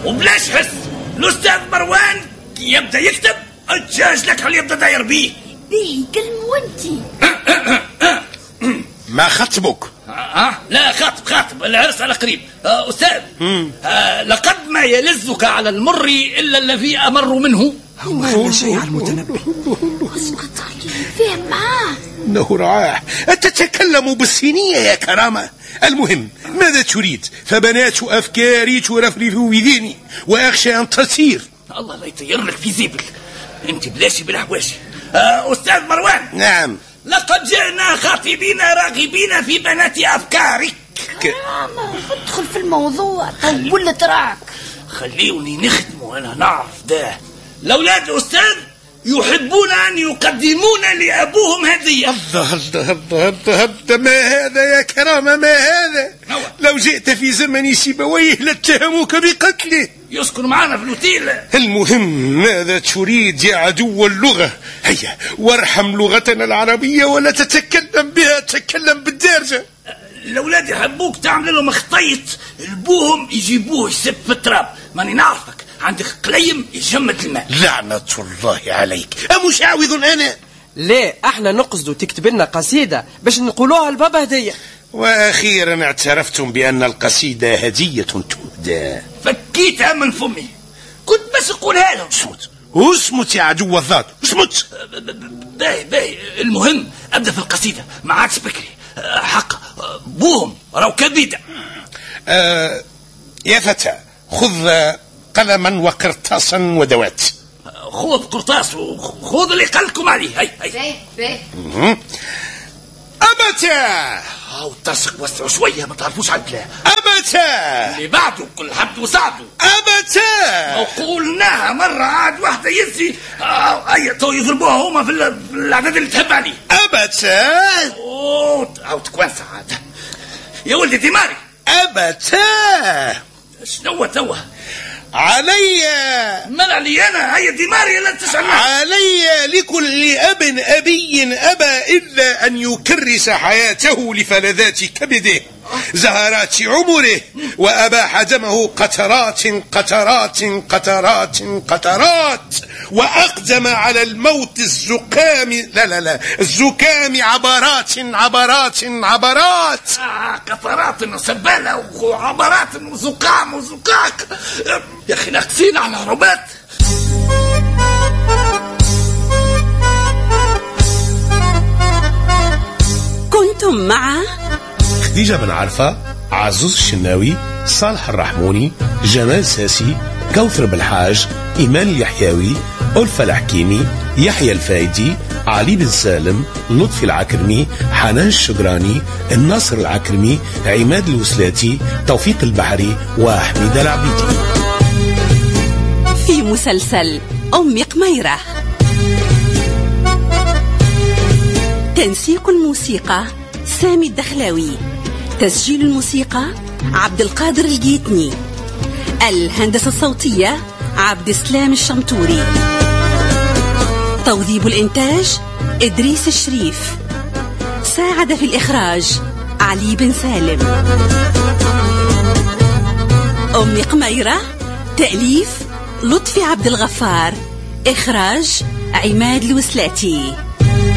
وبلاش حس. الأستاذ مروان كي يبدأ يكتب الجاج لك اللي يبدأ داير بيه. بيه كلمة وانتي. ما خطبك؟ لا خاطب العرس على قريب. أستاذ، لقد ما يلزك على المر إلا الذي أمر منه. هو شيء على المتنبي. اسكت فهم معاه. إنه رعاه. أتتكلم بالصينية يا كرامة؟ المهم ماذا تريد؟ فبنات أفكاري ترفرف بذهني وأخشى أن تصير. الله لا يطير لك في زيبك. أنت بلاشي بالحواشي. أستاذ مروان. نعم. لقد جئنا خاطبين راغبين في بنات أفكارك. ادخل في الموضوع. طولت راك. خليوني نخدمه. أنا نعرف ده. الأولاد أستاذ يحبون أن يقدمون لأبوهم هدية. الله ما هذا يا كرامة؟ ما هذا؟ لو جئت في زمن سيبويه لاتهموك بقتله. يسكن معنا في الأوتيل. المهم ماذا تريد يا عدو اللغة؟ هيا وارحم لغتنا العربية ولا تتكلم بها، تتكلم بالدارجة. الأولاد يحبوك تعمل لهم خطيط لبوهم يجيبوه يسب في التراب. ماني نعرفك عندك قليم يجمد الماء. لعنة الله عليك. أمشعوذ أنا؟ لا احنا نقصدوا تكتب لنا قصيدة باش نقولوها لبابا هدية. وأخيرا اعترفتم بأن القصيدة هدية تهدى. فكيتها من فمي. كنت بس أقولها لهم. اسمت يا عدو الذات، اسمت. باهي المهم أبدأ في القصيدة. ما عادش بكري. حق بوهم راو كبيدة. يا فتى خذ قلما وقرطاسا ودوات. خذ قرطاس وخذ اللي قالكم عليه. هاي أبتا. وترسك وسعوا شوية ما تعرفوش على الكلام. أبتا اللي بعده كل حد وسعده. أبتا وقولناها مرة عاد واحدة يزي تو يضربوها هما في العدد اللي تحب عليه. أبتا أو تكوانسة عاد يا ولدي ديماري. أبتا شنو توا علي؟ من علي أنا؟ هيا ديماري لا تسأل. علي لكل أبي أبى إلا أن يكرس حياته لفلذات كبده زهرات عمره وأباح دمه قطرات قطرات قطرات قطرات وأقدم على الموت الزكام الزكام عبرات عبرات عبرات. قطرات وسبالة وعبرات وزكام وزكاك. يا أخي ناقصين على ربات. كنتم مع خديجة بن عرفة، عزوز الشناوي، صالح الرحموني، جمال ساسي، كوثر بالحاج، إيمان اليحيوي، ألفة الحكيمي، يحيى الفايدي، علي بن سالم، لطفي العكرمي، حنان الشجراني، الناصر العكرمي، عماد الوسلاتي، توفيق البحري وحميد العبيدي. في مسلسل أم قميرة. تنسيق الموسيقى سامي الدخلاوي. تسجيل الموسيقى عبد القادر الجيتني. الهندسة الصوتية عبد السلام الشمتوري. توظيف الإنتاج إدريس الشريف. ساعد في الإخراج علي بن سالم. أم قميرة تأليف لطفي عبد الغفار. إخراج عماد الوسلاتي.